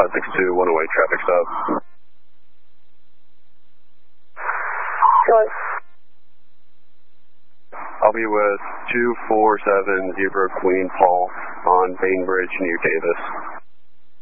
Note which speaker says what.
Speaker 1: 62 108 traffic stop.
Speaker 2: Good.
Speaker 1: I'll be with 247 Zebra Queen Paul on Bainbridge, New Davis.